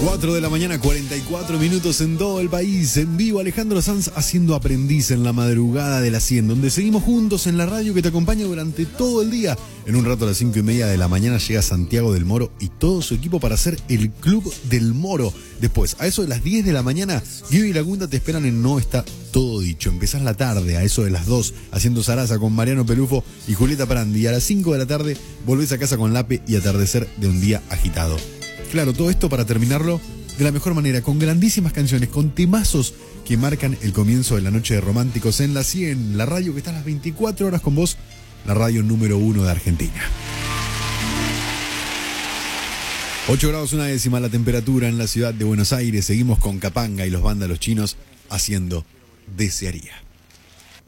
4 de la mañana, 44 minutos en todo el país. En vivo, Alejandro Sanz haciendo Aprendiz en la madrugada de la 100, donde seguimos juntos en la radio que te acompaña durante todo el día. En un rato a las 5:30 de la mañana llega Santiago del Moro y todo su equipo para hacer el Club del Moro. Después, a eso de las 10 de la mañana, Guido y Lagunda te esperan en No Está Todo Dicho. Empezás la tarde a eso de las 2 haciendo zaraza con Mariano Pelufo y Julieta Prandi. Y a las 5 de la tarde volvés a casa con Lape y atardecer de un día agitado. Claro, todo esto para terminarlo de la mejor manera, con grandísimas canciones, con temazos que marcan el comienzo de la noche de románticos en la 100, la radio que está a las 24 horas con vos, la radio número 1 de Argentina. 8 grados una décima la temperatura en la ciudad de Buenos Aires. Seguimos con Capanga y los vándalos chinos haciendo Desearía.